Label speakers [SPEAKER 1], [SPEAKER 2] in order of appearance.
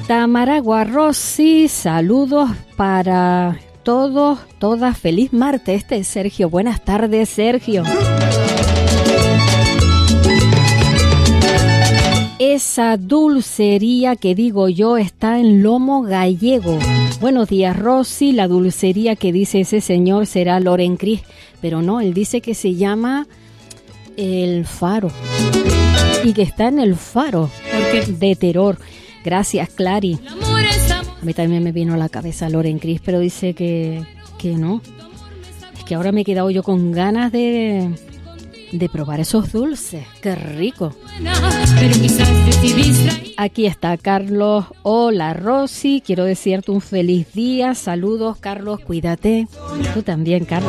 [SPEAKER 1] Tamaragua Rosy, saludos para todos, todas. Feliz martes. Este es Sergio. Buenas tardes, Sergio. Esa dulcería que digo yo está en Lomo Gallego. Buenos días, Rosy. La dulcería que dice ese señor será Loren Cris, pero no, él dice que se llama El Faro y que está en El Faro de Terror. Gracias, Clary. A mí también me vino a la cabeza Loren Cris, pero dice que no. Es que ahora me he quedado yo con ganas de probar esos dulces. ¡Qué rico! Aquí está Carlos. Hola, Rosy. Quiero desearte un feliz día. Saludos, Carlos. Cuídate. Tú también, Carlos.